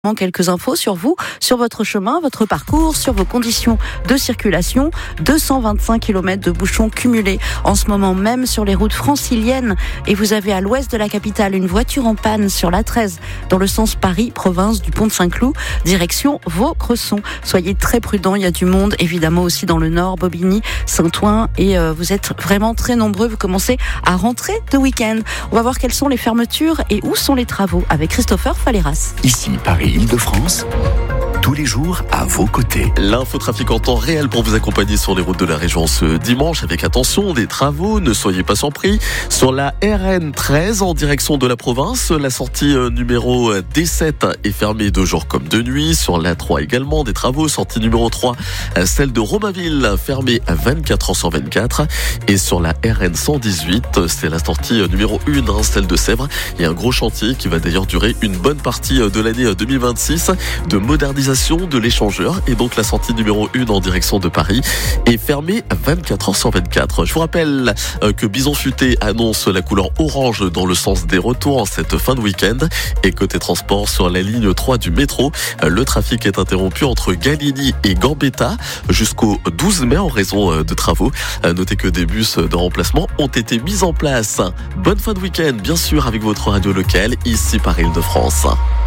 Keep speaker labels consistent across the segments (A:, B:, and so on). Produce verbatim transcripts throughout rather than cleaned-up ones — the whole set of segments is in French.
A: Quelques infos sur vous, sur votre chemin, votre parcours, sur vos conditions de circulation. deux cent vingt-cinq kilomètres de bouchons cumulés en ce moment même sur les routes franciliennes. Et vous avez à l'ouest de la capitale une voiture en panne sur l'A treize dans le sens Paris, province du Pont-de-Saint-Cloud, direction Vaux-Cresson. Soyez très prudents, il y a du monde évidemment aussi dans le nord, Bobigny, Saint-Ouen, et euh, vous êtes vraiment très nombreux. Vous commencez à rentrer de week-end. On va voir quelles sont les fermetures et où sont les travaux avec Christopher Falleras.
B: Ici Paris Île-de-France, tous les jours à vos côtés.
C: L'infotrafic en temps réel pour vous accompagner sur les routes de la région ce dimanche avec attention des travaux, ne soyez pas surpris. Sur la R N treize en direction de la province, la sortie numéro D sept est fermée de jour comme de nuit. Sur l'A trois également des travaux, sortie numéro trois, celle de Romainville fermée à vingt-quatre heures sur vingt-quatre. Et sur la R N cent dix-huit, c'est la sortie numéro un, celle de Sèvres. Il y a un gros chantier qui va d'ailleurs durer une bonne partie de l'année deux mille vingt-six de modernisation de l'échangeur, et donc la sortie numéro un en direction de Paris est fermée à vingt-quatre heures sur vingt-quatre. Je vous rappelle que Bison Futé annonce la couleur orange dans le sens des retours en cette fin de week-end. Et côté transport, sur la ligne trois du métro, le trafic est interrompu entre Galigny et Gambetta jusqu'au douze mai en raison de travaux. Notez que des bus de remplacement ont été mis en place. Bonne fin de week-end, bien sûr, avec votre radio locale, ici Paris Île-de-France.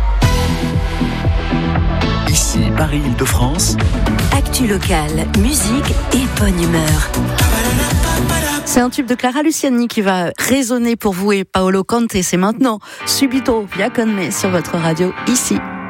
B: Ici Paris Île-de-France.
D: Actu locale, musique et bonne humeur.
A: C'est un tube de Clara Luciani qui va résonner pour vous et Paolo Conte. C'est maintenant Subito via Con Me sur votre radio ici.